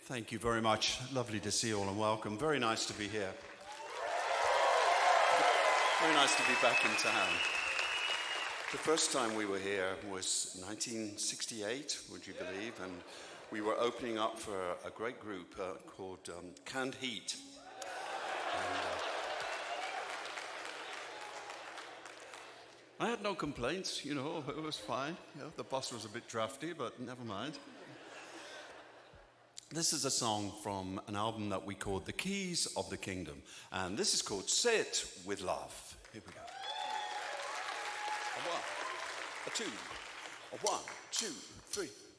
Thank you very much. Lovely to see you all and welcome. Very nice to be here. Very nice to be back in town. The first time we were here was 1968, would you believe? And we were opening up for a great group called Canned Heat. I had no complaints, it was fine. The bus was a bit drafty, but never mind. This is a song from an album that we called The Keys of the Kingdom, and this is called Say It With Love. Here we go. A one, a two, a one, two, three.